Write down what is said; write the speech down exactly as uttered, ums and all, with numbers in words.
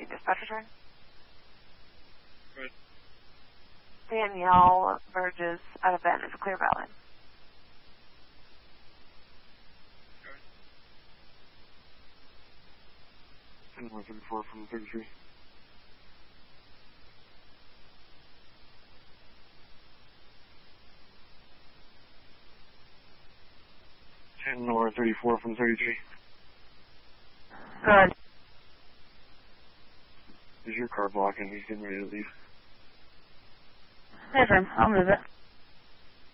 nineteen dispatcher turn. Right. Danielle Burgess out of Bend is a clear valid. ten one thirty-four from thirty-three. ten North thirty-four from thirty-three. Good. Is your car blocking? He's getting ready to leave. Hey, firm. I'll move it.